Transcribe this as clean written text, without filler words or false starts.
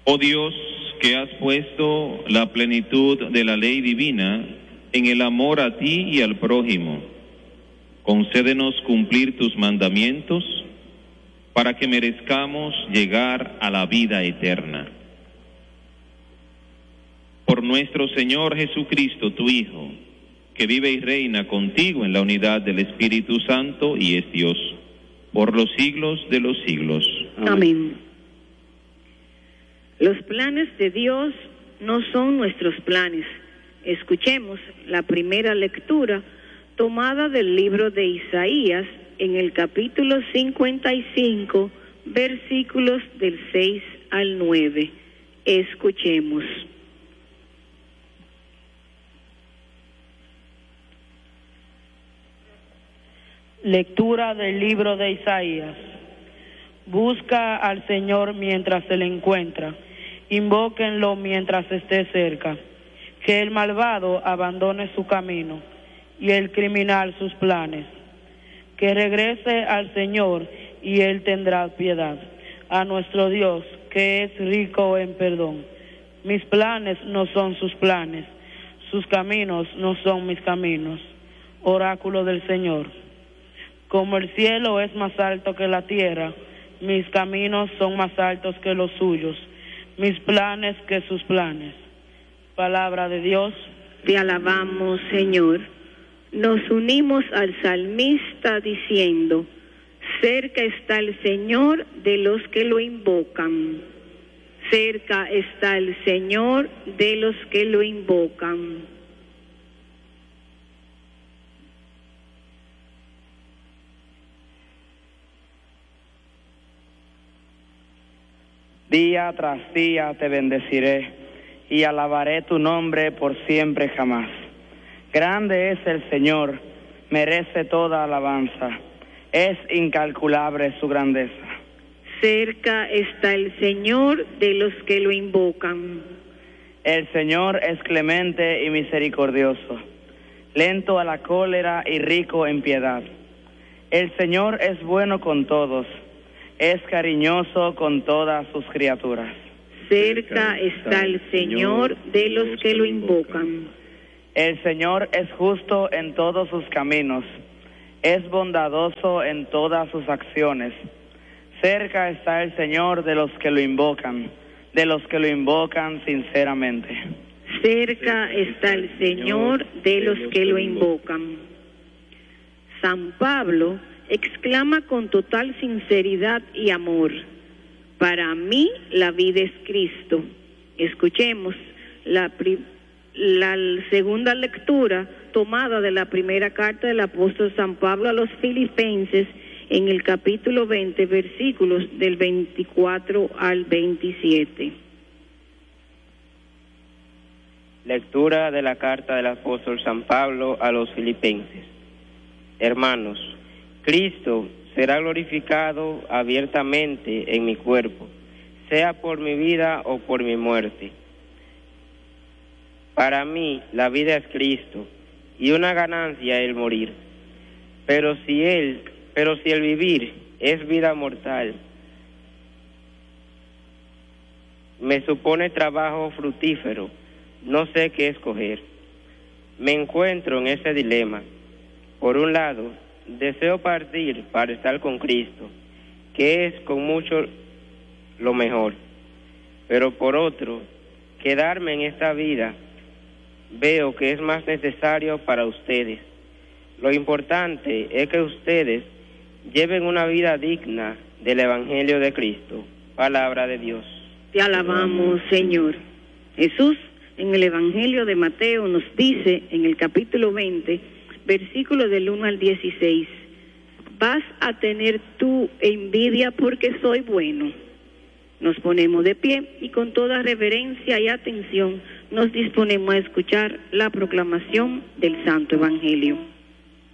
Oh Dios, que has puesto la plenitud de la ley divina en el amor a ti y al prójimo, concédenos cumplir tus mandamientos para que merezcamos llegar a la vida eterna. Por nuestro Señor Jesucristo, tu Hijo, que vive y reina contigo en la unidad del Espíritu Santo y es Dios, por los siglos de los siglos. Amén. Los planes de Dios no son nuestros planes. Escuchemos la primera lectura tomada del libro de Isaías en el capítulo 55, versículos del 6 al 9. Escuchemos. Lectura del libro de Isaías. Busca al Señor mientras se le encuentra, invóquenlo mientras esté cerca. Que el malvado abandone su camino y el criminal sus planes. Que regrese al Señor y Él tendrá piedad, a nuestro Dios, que es rico en perdón. Mis planes no son sus planes, sus caminos no son mis caminos. Oráculo del Señor. Como el cielo es más alto que la tierra, mis caminos son más altos que los suyos, mis planes que sus planes. Palabra de Dios. Te alabamos, Señor. Nos unimos al salmista diciendo: cerca está el Señor de los que lo invocan. Cerca está el Señor de los que lo invocan. Día tras día te bendeciré y alabaré tu nombre por siempre jamás. Grande es el Señor, merece toda alabanza, es incalculable su grandeza. Cerca está el Señor de los que lo invocan. El Señor es clemente y misericordioso, lento a la cólera y rico en piedad. El Señor es bueno con todos, es cariñoso con todas sus criaturas. Cerca está el Señor de los que lo invocan. El Señor es justo en todos sus caminos, es bondadoso en todas sus acciones. Cerca está el Señor de los que lo invocan sinceramente. Cerca está el Señor de los que lo invocan. San Pablo exclama con total sinceridad y amor: para mí la vida es Cristo. Escuchemos la segunda lectura tomada de la primera carta del apóstol San Pablo a los Filipenses en el capítulo 20, versículos del 24 al 27. Lectura de la carta del apóstol San Pablo a los Filipenses. Hermanos, Cristo será glorificado abiertamente en mi cuerpo, sea por mi vida o por mi muerte. Para mí la vida es Cristo y una ganancia el morir. Pero si el vivir es vida mortal, me supone trabajo fructífero, no sé qué escoger. Me encuentro en ese dilema. Por un lado, deseo partir para estar con Cristo, que es con mucho lo mejor. Pero por otro, quedarme en esta vida veo que es más necesario para ustedes. Lo importante es que ustedes lleven una vida digna del Evangelio de Cristo. Palabra de Dios. Te alabamos, Señor. Jesús, en el Evangelio de Mateo, nos dice en el capítulo 20, versículos del 1 al 16: vas a tener tú envidia porque soy bueno. Nos ponemos de pie y con toda reverencia y atención nos disponemos a escuchar la proclamación del Santo Evangelio.